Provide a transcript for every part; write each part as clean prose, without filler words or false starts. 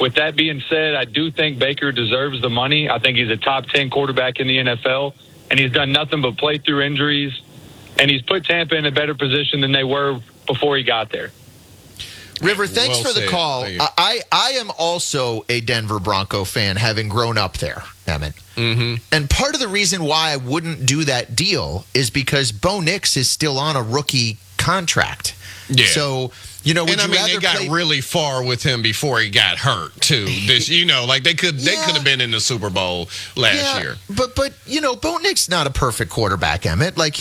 With that being said, I do think Baker deserves the money. I think he's a top 10 quarterback in the NFL, and he's done nothing but play through injuries, and he's put Tampa in a better position than they were before he got there. River, thanks for the call. I am also a Denver Bronco fan, having grown up there, Emmett. Mm-hmm. And part of the reason why I wouldn't do that deal is because Bo Nix is still on a rookie contract. Yeah. So, you know, they got really far with him before he got hurt too. They could have been in the Super Bowl last year. But Bo Nix not a perfect quarterback, Emmett. Like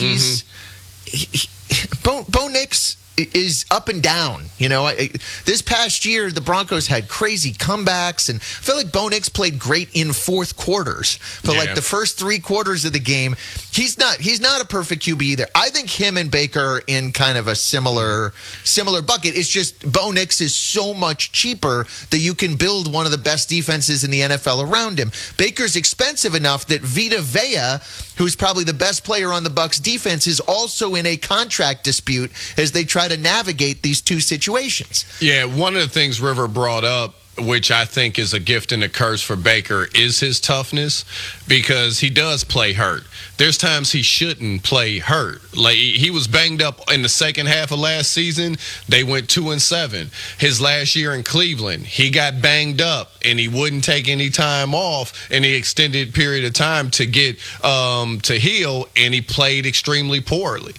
Bo Nix is up and down. This past year, the Broncos had crazy comebacks, and I feel like Bo Nix played great in fourth quarters. But like the first 3 quarters of the game, he's not a perfect QB either. I think him and Baker are in kind of a similar bucket. It's just Bo Nix is so much cheaper that you can build one of the best defenses in the NFL around him. Baker's expensive enough that Vita Vea, who's probably the best player on the Bucs defense, is also in a contract dispute as they try to navigate these two situations. Yeah, one of the things River brought up, which I think is a gift and a curse for Baker, is his toughness, because he does play hurt. There's times he shouldn't play hurt. Like, he was banged up in the second half of last season. They went 2-7. His last year in Cleveland, he got banged up, and he wouldn't take any time off in the extended period of time to get to heal, and he played extremely poorly.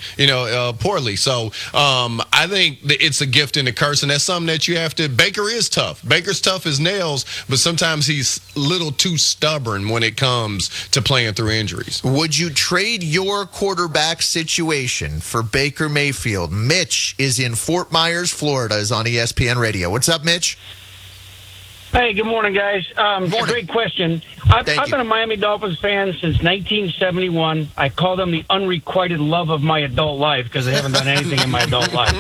So I think it's a gift and a curse, and that's something that you have to. Baker is tough. Baker's tough as nails, but sometimes he's a little too stubborn when it comes to playing through injuries. Would you trade your quarterback situation for Baker Mayfield? Mitch is in Fort Myers, Florida, is on ESPN Radio. What's up, Mitch? Hey, good morning, guys. Great question. I've been a Miami Dolphins fan since 1971. I call them the unrequited love of my adult life because I haven't done anything in my adult life.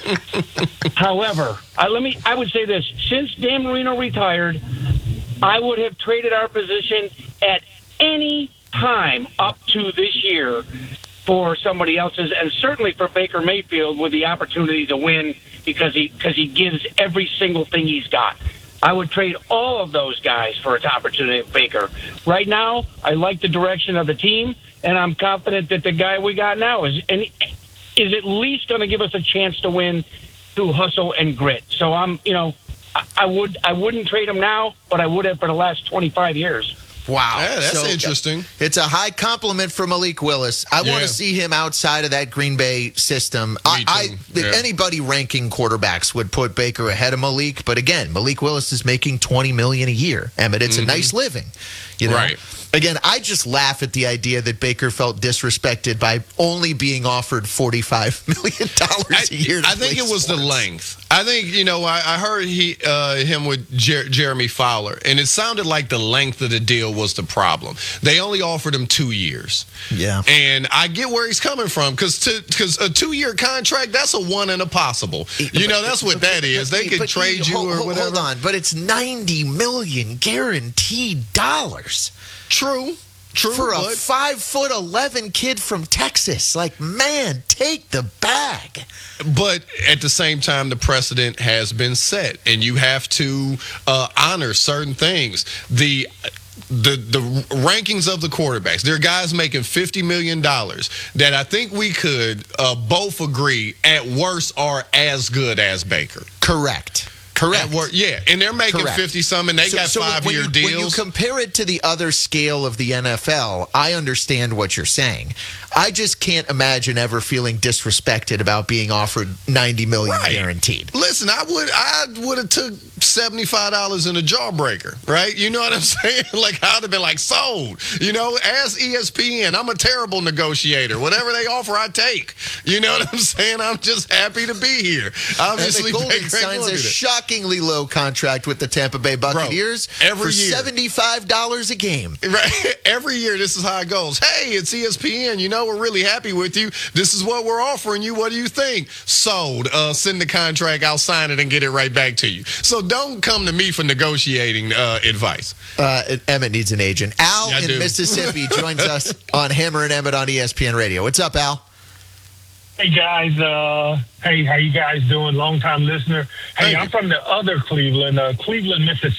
However, I would say this. Since Dan Marino retired, I would have traded our position at any time up to this year for somebody else's, and certainly for Baker Mayfield with the opportunity to win because he gives every single thing he's got. I would trade all of those guys for an opportunity at Baker. Right now, I like the direction of the team, and I'm confident that the guy we got now is at least going to give us a chance to win through hustle and grit. So I wouldn't trade him now, but I would have for the last 25 years. Wow. Yeah, that's interesting. It's a high compliment for Malik Willis. I want to see him outside of that Green Bay system. Anybody ranking quarterbacks would put Baker ahead of Malik, but again, Malik Willis is making $20 million a year. Emmett, it's a nice living. Right. Again, I just laugh at the idea that Baker felt disrespected by only being offered $45 million a year. I think it was the length. I think, I heard him with Jeremy Fowler, and it sounded like the length of the deal was the problem. They only offered him 2 years. Yeah. And I get where he's coming from, because a 2-year contract, that's a one in a possible. That's what that is. They could trade you or whatever. Hold on, but it's $90 million guaranteed dollars. True. For a 5'11" kid from Texas. Like, man, take the bag. But at the same time, the precedent has been set, and you have to honor certain things. The rankings of the quarterbacks, there are guys making $50 million that I think we could both agree at worst are as good as Baker. Correct. And they're making 50-something. They got 5-year deals. When you compare it to the other scale of the NFL, I understand what you're saying. I just can't imagine ever feeling disrespected about being offered $90 million guaranteed. Listen, I would have took $75 in a jawbreaker, right? You know what I'm saying? Like, I'd have been like, sold. Ask ESPN. I'm a terrible negotiator. Whatever they offer, I take. You know what I'm saying? I'm just happy to be here. Obviously, Golden signs a shockingly low contract with the Tampa Bay Buccaneers for $75 a game. Right. Every year, this is how it goes. Hey, it's ESPN. We're really happy with you. This is what we're offering you. What do you think? Sold. Send the contract. I'll sign it and get it right back to you. So don't come to me for negotiating advice. Emmett needs an agent. Al in Mississippi joins us on Hammer and Emmett on ESPN Radio. What's up, Al? Hey, guys. Hey, how you guys doing? Long-time listener. Hey, I'm from the other Cleveland, Mississippi.